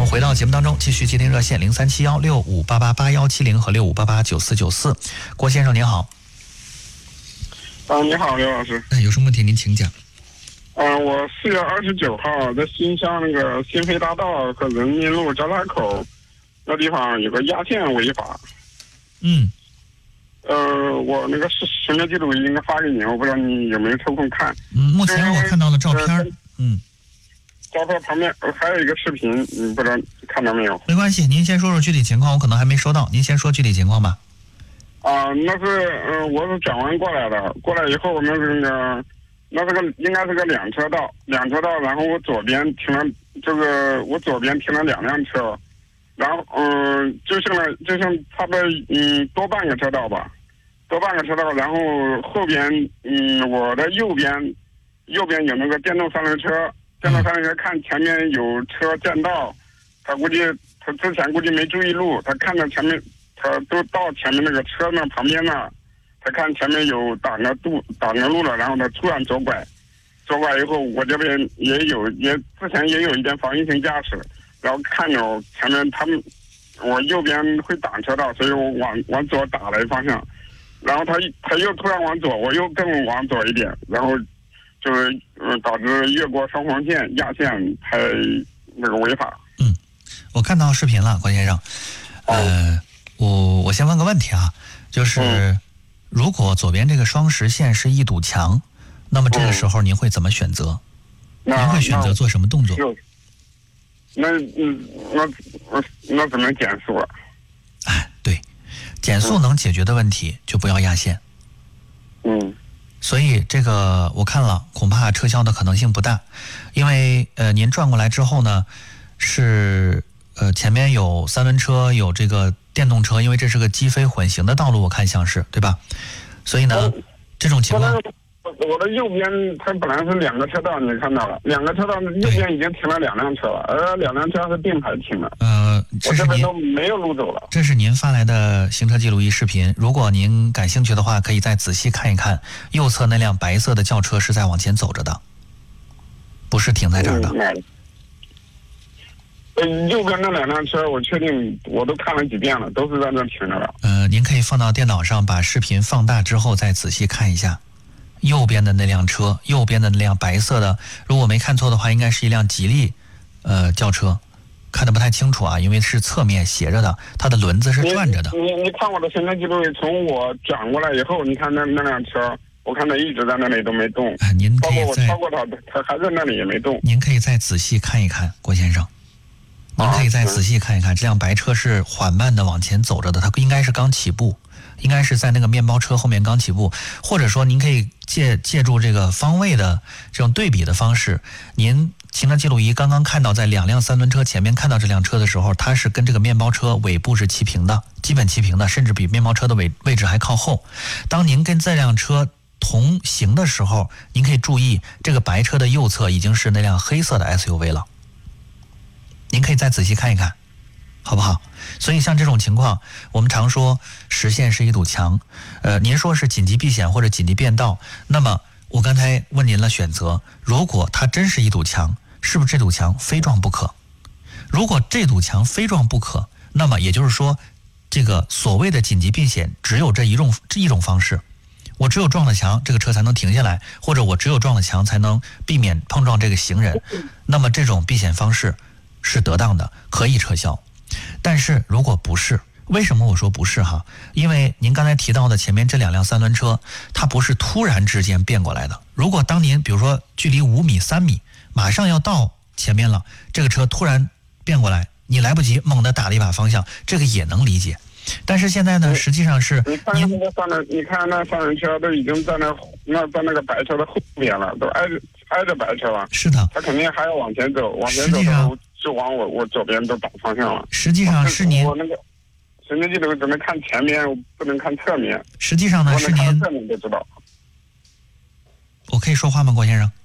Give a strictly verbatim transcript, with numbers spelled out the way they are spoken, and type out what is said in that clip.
回到节目当中，继续接听热线零三七幺六五八八八幺七零和六五八八九四九四。郭先生您好。 啊，你好，刘老师。 那有什么问题您请讲。 嗯、呃，我四月二十九号在新乡那个新飞大道和人民路交叉口那地方有个压线违法。 嗯。 呃，我那个是行车记录应该发给你，我不知道你有没有抽空看。 嗯，目前我看到了照片。呃、嗯。 照片旁边还有一个视频，你不知道看到没有？ 没关系，您先说说具体情况，我可能还没收到，您先说具体情况吧。 啊、呃，那是嗯、呃，我是转弯过来的，过来以后那是那个，那是个应该是个两车道，两车道，然后我左边停了，这个我左边停了两辆车，然后嗯、呃，就剩了就剩差不多嗯多半个车道吧，多半个车道，然后后边嗯我的右边右边有那个电动三轮车。电动三轮车看前面有车占道，他估计他之前估计没注意路，他看到前面，他都到前面那个车那旁边了，他看前面有挡着路挡着路了，然后他突然左拐，左拐以后我这边也有也之前也有一点防御性驾驶，然后看着前面他们我右边会挡车道，所以我往往左打了一方向，然后他他又突然往左，我又更往左一点，然后。就是嗯，导致越过双黄线压线才那个违法。 嗯，我看到视频了，关先生。呃，我我先问个问题啊，就是、嗯、如果左边这个双实线是一堵墙，那么这个时候您会怎么选择？嗯、您会选择做什么动作？ 那嗯，那那那只能减速了。 哎，对，减速能解决的问题、嗯、就不要压线。 嗯。 所以这个我看了，恐怕撤销的可能性不大，因为呃，您转过来之后呢，是呃前面有三轮车，有这个电动车，因为这是个机飞混行的道路，我看像是对吧？所以呢，这种情况， 我的右边它本来是两个车道，你看到了，两个车道右边已经停了两辆车了，而两辆车是并排停的。 呃，这是您我这边都没有路走了。 这是您发来的行车记录仪视频，如果您感兴趣的话，可以再仔细看一看，右侧那辆白色的轿车是在往前走着的，不是停在这儿的。 嗯呃，右边那两辆车，我确定我都看了几遍了，都是在那停着的。 呃，您可以放到电脑上，把视频放大之后再仔细看一下。右边的那辆车，右边的那辆白色的，如果没看错的话，应该是一辆吉利，呃，轿车，看得不太清楚啊，因为是侧面斜着的，它的轮子是转着的。 你你, 你看我的行车记录，从我转过来以后，你看那那辆车，我看它一直在那里都没动。 啊，您可以再包括我超过它，它还在那里也没动。 您可以再仔细看一看，郭先生。您可以再仔细看一看，这辆白车是缓慢的往前走着的，它应该是刚起步。应该是在那个面包车后面刚起步，或者说您可以借借助这个方位的这种对比的方式，您行车记录仪刚刚看到在两辆三轮车前面看到这辆车的时候，它是跟这个面包车尾部是齐平的，基本齐平的，甚至比面包车的位位置还靠后。当您跟这辆车同行的时候，您可以注意这个白车的右侧已经是那辆黑色的 S U V 了，您可以再仔细看一看，好不好？所以像这种情况，我们常说实线是一堵墙，呃，您说是紧急避险或者紧急变道，那么我刚才问您了选择，如果它真是一堵墙，是不是这堵墙非撞不可？如果这堵墙非撞不可，那么也就是说，这个所谓的紧急避险只有这一种这一种方式，我只有撞了墙，这个车才能停下来，或者我只有撞了墙才能避免碰撞这个行人，那么这种避险方式是得当的，可以撤销。但是如果不是，为什么我说不是哈？因为您刚才提到的前面这两辆三轮车，它不是突然之间变过来的。如果当您比如说距离五米、三米，马上要到前面了，这个车突然变过来，你来不及猛地打了一把方向，这个也能理解。但是现在呢，实际上是你看那个三轮，你看那三轮车都已经在那那在那个白车的后面了，都挨着挨着白车了。 是的， 他肯定还要往前走，往前走的就往我我左边都打方向了。 实际上是您我那个行车记录只能看前面，不能看侧面。 实际上呢，是您侧面就知道。 我可以说话吗，郭先生？